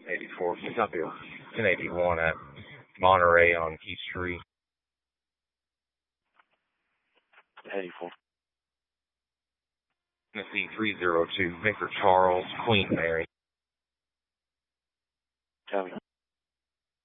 84. Copy. 1081 at Monterey on East Street. 84. Tennessee 302, Victor Charles, Queen Mary. Copy.